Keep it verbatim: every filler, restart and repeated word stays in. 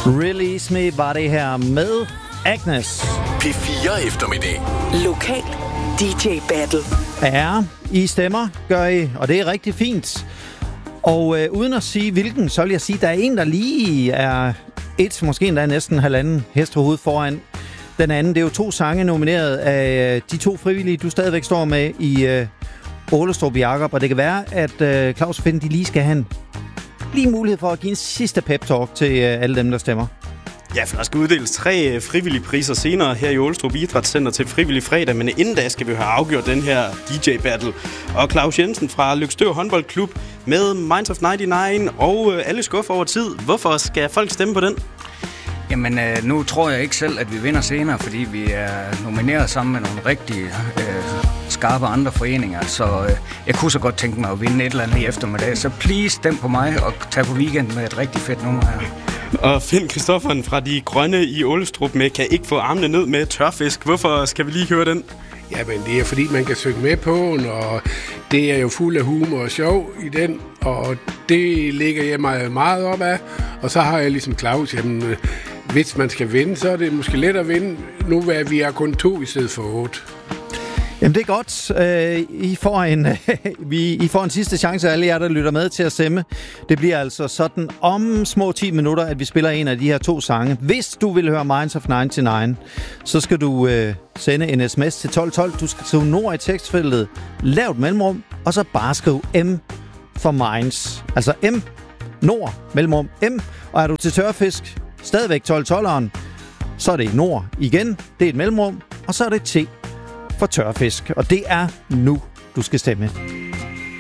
Release Me var det her med Agnes. P fire eftermiddag. Lokal D J Battle. Ja, I stemmer, gør I, og det er rigtig fint. Og øh, uden at sige hvilken, så vil jeg sige, at der er en, der lige er et, måske endda næsten halvanden hestehoved foran den anden. Det er jo to sange nomineret af de to frivillige, du stadigvæk står med i øh, Aalestrup Jakob. Og det kan være, at øh, Claus og Finn, de lige skal have en lige mulighed for at give en sidste pep-talk til øh, alle dem, der stemmer. Ja, for der skal uddeles tre frivillige priser senere her i Aalestrup Idrætscenter til frivillig fredag, men inden da skal vi have afgjort den her D J-battle. Og Claus Jensen fra Løgstør Håndboldklub med Minds of nioghalvfems og øh, alle skuffer over tid. Hvorfor skal folk stemme på den? Jamen, øh, nu tror jeg ikke selv, at vi vinder senere, fordi vi er nomineret sammen med nogle rigtig øh, skarpe andre foreninger. Så øh, jeg kunne så godt tænke mig at vinde et eller andet i eftermiddag. Så please stem på mig og tag på weekend med et rigtig fedt nummer her. Og Finn Christofferen fra De Grønne i Aalestrup med Kan ikke få armene ned med tørfisk. Hvorfor skal vi lige høre den? Jamen, det er fordi, man kan synge med på den, og det er jo fuld af humor og sjov i den, og det ligger jeg meget, meget op af. Og så har jeg ligesom Claus, jamen, hvis man skal vinde, så er det måske let at vinde. Nu er vi er kun to i stedet for otte. Jamen, det er godt. I får en, I får en sidste chance, alle jer, der lytter med, til at stemme. Det bliver altså sådan om små ti minutter, at vi spiller en af de her to sange. Hvis du vil høre Minds of nioghalvfems, så skal du øh, sende en sms til tolv tolv. Du skal skrive nord i tekstfeltet, lav et mellemrum, og så bare skriv M for Minds. Altså M, nord, mellemrum, M. Og er du til tørfisk, stadigvæk tolv tolveren, så er det nord igen. Det er et mellemrum, og så er det T for tørfisk. Og det er nu, du skal stemme.